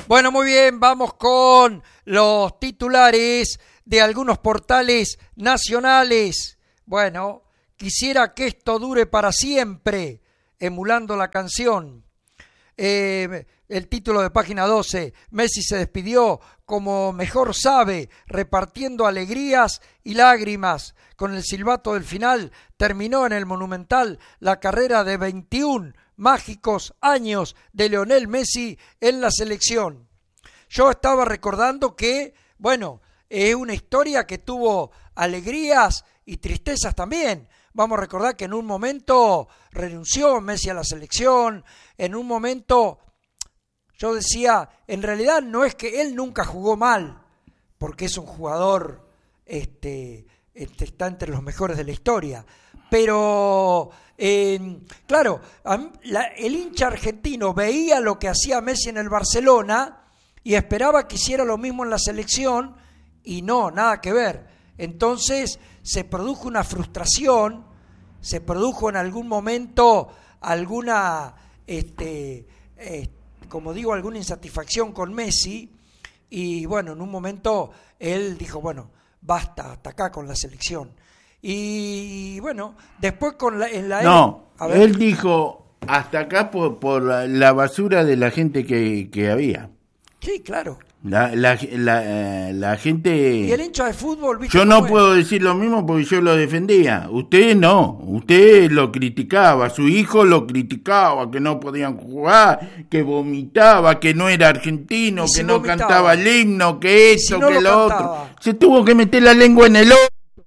Bueno, muy bien, vamos con los titulares de algunos portales nacionales. Bueno, quisiera que esto dure para siempre, emulando la canción. El título de página 12, Messi se despidió como mejor sabe, repartiendo alegrías y lágrimas. Con el silbato del final terminó en el Monumental la carrera de 21 mágicos años de Lionel Messi en la selección. Yo estaba recordando que, bueno, es una historia que tuvo alegrías y tristezas también. Vamos a recordar que en un momento renunció Messi a la selección, en un momento yo decía, en realidad no es que él nunca jugó mal, porque es un jugador, está entre los mejores de la historia, pero claro, el hincha argentino veía lo que hacía Messi en el Barcelona y esperaba que hiciera lo mismo en la selección y no, nada que ver. Entonces se produjo una frustración, se produjo en algún momento alguna, como digo, alguna insatisfacción con Messi y bueno, en un momento él dijo, bueno, basta, hasta acá con la selección. Y bueno, después él dijo hasta acá por la basura de la gente que había. Sí, claro. La gente... Y el hincha de fútbol... ¿viste? Yo no puedo decir lo mismo porque yo lo defendía. Usted no. Usted lo criticaba. Su hijo lo criticaba, que no podían jugar, que vomitaba, que no era argentino, que no cantaba el himno, que esto, si no que lo otro. Se tuvo que meter la lengua en el ojo.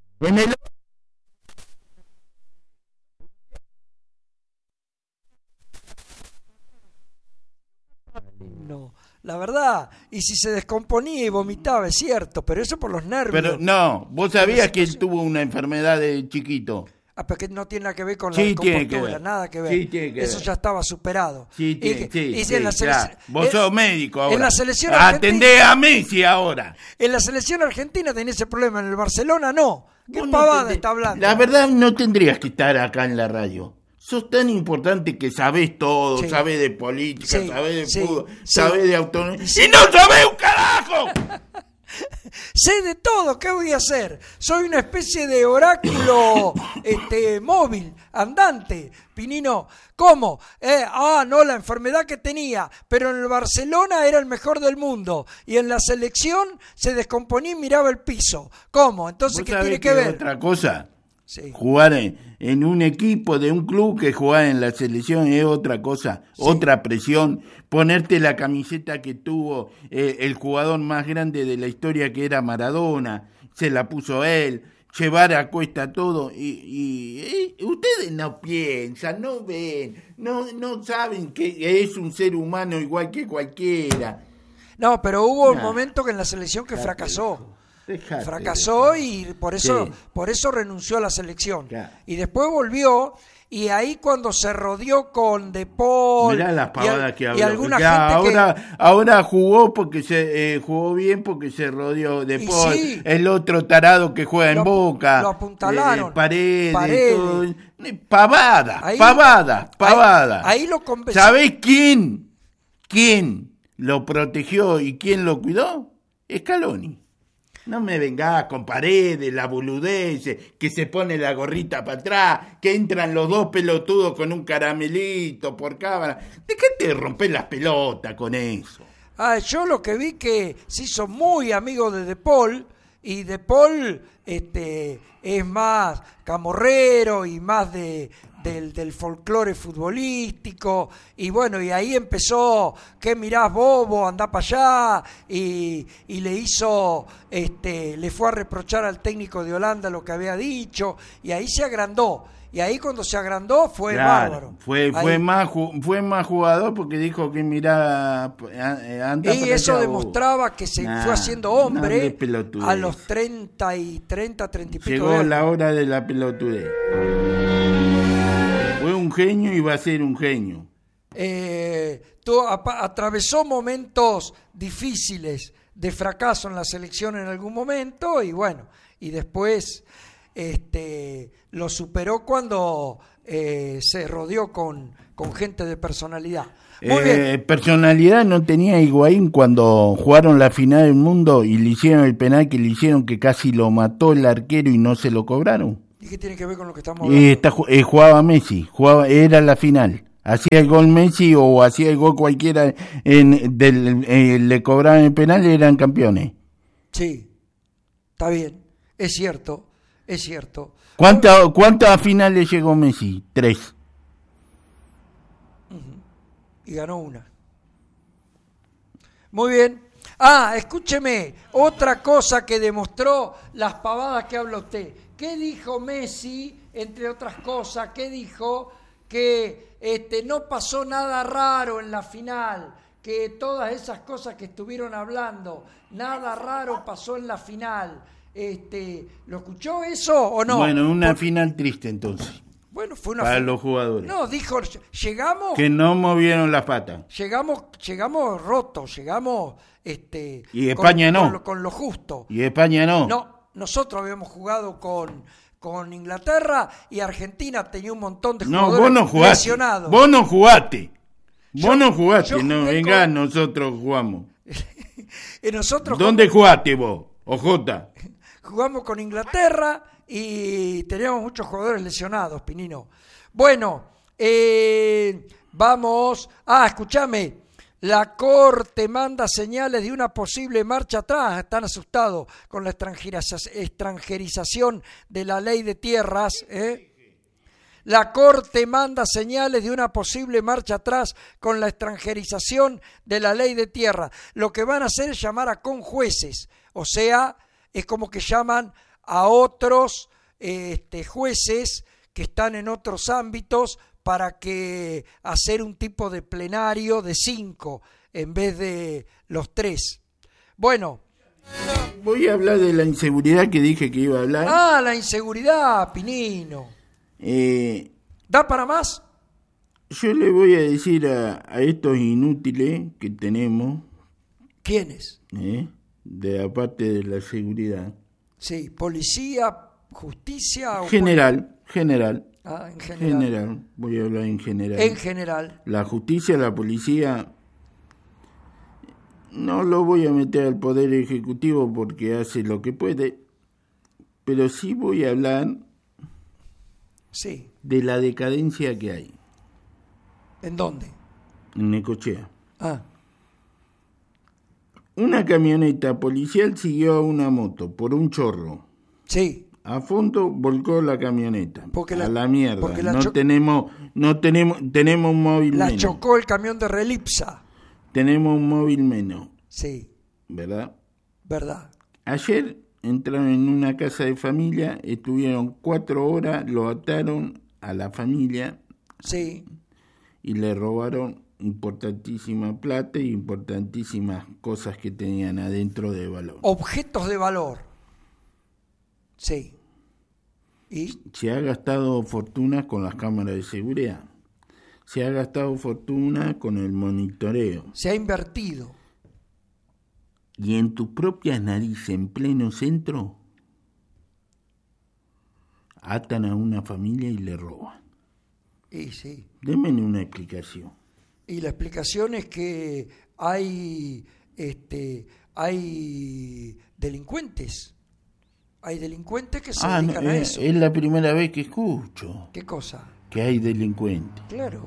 La verdad, y si se descomponía y vomitaba, es cierto, pero eso por los nervios. Pero no, vos sabías que él tuvo una enfermedad de chiquito. Pero que no tiene nada que ver con la descompostura, nada que ver. Sí, tiene que eso ver. Ya estaba superado. Sí, claro. Vos sos médico ahora. En la selección argentina, atendé a Messi ahora. En la selección argentina tenía ese problema, en el Barcelona no. ¿Qué pavada está hablando? La verdad no tendrías que estar acá en la radio. Sos tan importante que sabés todo, sabés de política, sabés de fútbol, sabés de autonomía. ¡Y no sabés un carajo! Sé de todo, ¿qué voy a hacer? Soy una especie de oráculo móvil, andante. Pinino, ¿cómo? No, la enfermedad que tenía, pero en el Barcelona era el mejor del mundo y en la selección se descomponía y miraba el piso. ¿Cómo? Entonces, ¿qué tiene que ver? Otra cosa. Sí. Jugar en un equipo de un club que jugar en la selección es otra cosa, otra presión. Ponerte la camiseta que tuvo el jugador más grande de la historia, que era Maradona, se la puso él, llevar a cuesta todo y ustedes no piensan, no ven, no saben que es un ser humano igual que cualquiera. No, pero hubo un momento que en la selección que fracasó. Fracasó y por eso renunció a la selección. Y después volvió y ahí cuando se rodeó con De Paul. Mirá las pavadas que habló. Y alguna gente ahora jugó porque jugó bien porque se rodeó De Paul. Sí, el otro tarado que juega en Boca. Lo apuntalaron. Paredes. Todo, pavada. Ahí lo convenció. ¿Sabés quién lo protegió y quién lo cuidó? Scaloni. No me vengas con Paredes, la boludez, que se pone la gorrita para atrás, que entran los dos pelotudos con un caramelito por cámara. ¿De qué te rompes las pelotas con eso? Yo lo que vi que se hizo muy amigo de Paul, y De Paul es más camorrero y más del folclore futbolístico, y bueno, y ahí empezó, ¿qué mirás, bobo? Andá para allá, y le hizo, le fue a reprochar al técnico de Holanda lo que había dicho, y ahí se agrandó. Y ahí cuando se agrandó fue bárbaro. Fue más jugador porque dijo que mirá, anda. Y eso demostraba que se fue haciendo hombre a los 30 y pico. Llegó la hora de la pelotudez. Fue un genio y va a ser un genio. Atravesó momentos difíciles de fracaso en la selección en algún momento y bueno, y después lo superó cuando se rodeó con gente de personalidad. Muy bien. Personalidad no tenía Higuaín cuando jugaron la final del mundo y le hicieron el penal que le hicieron, que casi lo mató el arquero y no se lo cobraron. ¿Y qué tiene que ver con lo que estamos hablando? Jugaba Messi, era la final. Hacía el gol Messi o hacía el gol cualquiera, le cobraban el penal y eran campeones. Sí, está bien, es cierto. ¿Cuántas finales llegó Messi? 3. Y ganó una. Muy bien. Escúcheme, otra cosa que demostró las pavadas que habla usted. ¿Qué dijo Messi, entre otras cosas? ¿Qué dijo? Que no pasó nada raro en la final, que todas esas cosas que estuvieron hablando, nada raro pasó en la final. ¿Lo escuchó eso o no? Bueno, una final triste entonces. Bueno, fue una para los jugadores. No, dijo, llegamos... Que no movieron las patas. Llegamos rotos, llegamos... y España con lo justo. Y España no. No, nosotros habíamos jugado con Inglaterra y Argentina tenía un montón de jugadores vos no jugaste. lesionados. Vos no jugaste. Venga, nosotros jugamos. Y nosotros ¿Dónde jugaste vos, Ojota? Jugamos con Inglaterra y teníamos muchos jugadores lesionados, Pinino. Bueno, vamos... escúchame. La Corte manda señales de una posible marcha atrás. Están asustados con la extranjerización de la ley de tierras. La Corte manda señales de una posible marcha atrás con la extranjerización de la ley de tierras. Lo que van a hacer es llamar a conjueces. O sea, es como que llaman a otros jueces que están en otros ámbitos para que hacer un tipo de plenario de 5 en vez de los 3. Bueno. Voy a hablar de la inseguridad que dije que iba a hablar. La inseguridad, Pinino. ¿Da para más? Yo le voy a decir a estos inútiles que tenemos. ¿Quiénes? De la parte de la seguridad. Sí, policía, justicia. General. En general. Voy a hablar en general. En general. La justicia, la policía, no lo voy a meter al Poder Ejecutivo porque hace lo que puede, pero sí voy a hablar de la decadencia que hay. ¿En dónde? En Necochea. Una camioneta policial siguió a una moto por un chorro. Sí. A fondo volcó la camioneta. A la mierda. Tenemos un móvil menos. La chocó el camión de Relipsa. Tenemos un móvil menos. Sí. ¿Verdad? Ayer entraron en una casa de familia, estuvieron 4 horas, lo ataron a la familia. Sí. Y le robaron importantísima plata y importantísimas cosas que tenían adentro de valor. Objetos de valor. Sí. ¿Y? Se ha gastado fortuna con las cámaras de seguridad. Se ha gastado fortuna con el monitoreo. Se ha invertido. Y en tus propias narices, en pleno centro, atan a una familia y le roban. Y sí. Denme una explicación. Y la explicación es que hay delincuentes. Hay delincuentes que se dedican a eso. Es la primera vez que escucho. ¿Qué cosa? Que hay delincuentes. Claro.